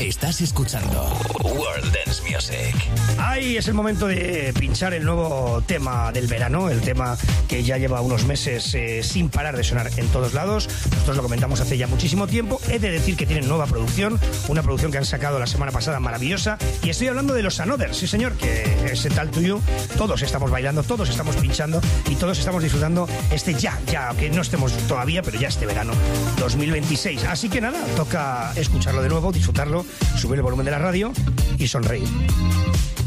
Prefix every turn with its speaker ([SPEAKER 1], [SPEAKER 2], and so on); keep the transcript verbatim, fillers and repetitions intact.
[SPEAKER 1] Estás escuchando World Dance Music.
[SPEAKER 2] Ahí es el momento de pinchar el nuevo tema del verano, el tema que ya lleva unos meses eh, sin parar de sonar en todos lados. Nosotros lo comentamos hace ya muchísimo tiempo. He de decir que tienen nueva producción, una producción que han sacado la semana pasada maravillosa. Y estoy hablando de los Another, sí señor, que ese Talk to You. Todos estamos bailando, todos estamos pinchando y todos estamos disfrutando este ya, ya, aunque no estemos todavía, pero ya este verano dos mil veintiséis. Así que nada, toca escucharlo de nuevo, disfrutarlo, subir el volumen de la radio y sonreír.